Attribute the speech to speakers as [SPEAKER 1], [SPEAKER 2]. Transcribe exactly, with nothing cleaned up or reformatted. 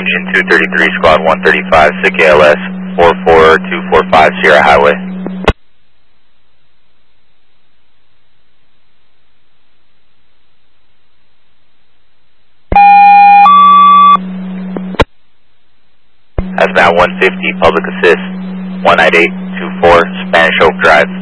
[SPEAKER 1] Station two thirty-three, Squad one thirty-five, S I C A L S four four two four five, Sierra Highway. Hazmat one fifty, Public Assist, one nine eight two four, Spanish Oak Drive.